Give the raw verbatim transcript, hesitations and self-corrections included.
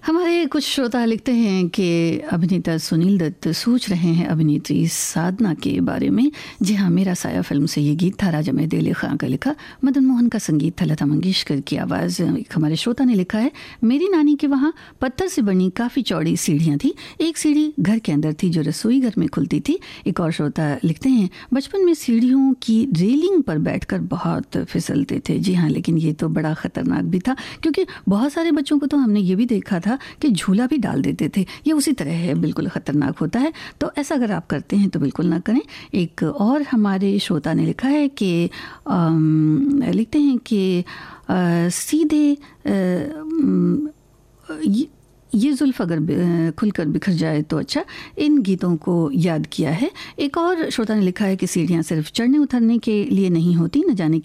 हमारे कुछ श्रोता लिखते हैं कि अभिनेता सुनील दत्त सोच रहे हैं अभिनेत्री साधना के बारे में। जी हाँ, मेरा साया फिल्म से ये गीत था, राजा में दिल खां का लिखा, मदन मोहन का संगीत था, लता मंगेशकर की आवाज़। एक हमारे श्रोता ने लिखा है, मेरी नानी के वहाँ पत्थर से बनी काफ़ी चौड़ी सीढ़ियाँ थी, एक सीढ़ी घर के अंदर थी जो रसोई घर में खुलती थी। एक और श्रोता लिखते हैं, बचपन में सीढ़ियों की रेलिंग पर बैठकर बहुत फिसलते थे। जी हाँ, लेकिन ये तो बड़ा ख़तरनाक भी था, क्योंकि बहुत सारे बच्चों को तो हमने ये भी देखा था कि झूला भी डाल देते थे। ये उसी तरह है, बिल्कुल ख़तरनाक होता है। तो ऐसा अगर आप करते हैं तो बिल्कुल ना करें। एक और हमारे श्रोता ने लिखा है कि लिखते हैं कि आ, सीधे आ, ये ये जुल्फ अगर खुलकर बिखर जाए तो अच्छा, इन गीतों को याद किया है। एक और श्रोता ने लिखा है कि सीढ़ियाँ सिर्फ चढ़ने उतरने के लिए नहीं होती, न जाने